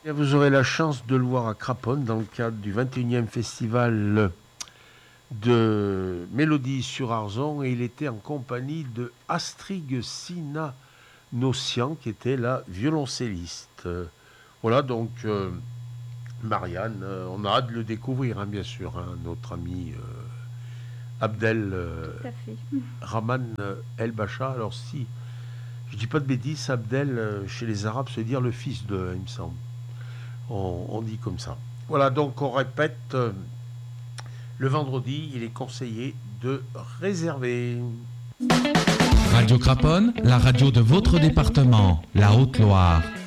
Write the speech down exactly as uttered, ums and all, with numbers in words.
Et vous aurez la chance de le voir à Craponne dans le cadre du vingt et unième festival de Mélodie sur Arzon, et il était en compagnie de Astrid Sinanossian qui était la violoncelliste. Voilà, donc euh, Marianne, euh, on a hâte de le découvrir, hein, bien sûr, hein, notre ami euh, Abdel euh, Rahman euh, El Bacha. Alors si je dis pas de bêtises, Abdel euh, chez les Arabes, c'est dire le fils de, il me semble. On, on dit comme ça. Voilà, donc on répète, euh, le vendredi, il est conseillé de réserver. Radio Craponne, la radio de votre département, la Haute-Loire.